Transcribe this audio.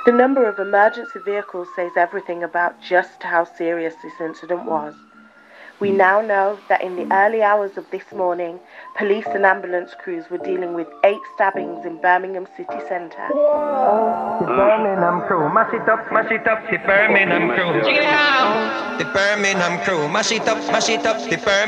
The number of emergency vehicles says everything about just how serious this incident was. We now know that in the early hours of this morning, police and ambulance crews were dealing with 8 stabbings in Birmingham city centre. The Birmingham crew, mash it up, the Birmingham crew. Check it out! The Birmingham crew, mash it up, the Birmingham